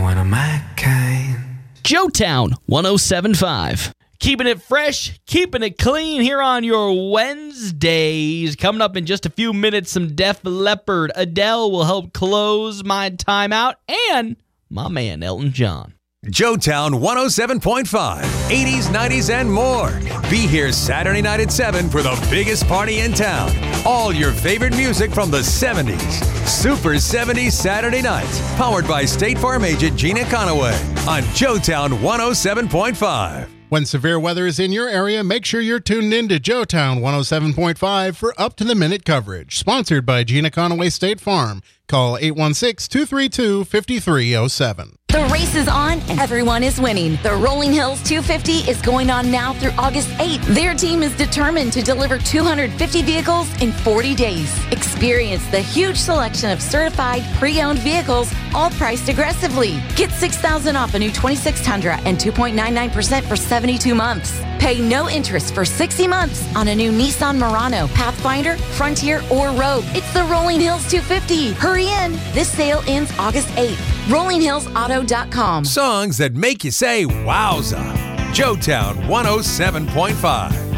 one of my kind. Joetown 107.5. Keeping it fresh, keeping it clean here on your Wednesdays. Coming up in just a few minutes, some Def Leppard. Adele will help close my time out, and my man Elton John. Joetown 107.5, 80s, 90s, and more. Be here Saturday night at 7 for the biggest party in town. All your favorite music from the 70s. Super 70s Saturday nights. Powered by State Farm agent Gina Conaway on Joetown 107.5. When severe weather is in your area, make sure you're tuned in to Joetown 107.5 for up-to-the-minute coverage. Sponsored by Gina Conaway State Farm. Call 816-232-5307. The race is on and everyone is winning. The Rolling Hills 250 is going on now through August 8th. Their team is determined to deliver 250 vehicles in 40 days. Experience the huge selection of certified pre-owned vehicles, all priced aggressively. Get $6,000 off a new 26 Tundra and 2.99% for 72 months. Pay no interest for 60 months on a new Nissan Murano, Pathfinder, Frontier, or Rogue. It's the Rolling Hills 250. Hurry in. This sale ends August 8th. RollingHillsAuto.com. Songs that make you say wowza. Joetown 107.5.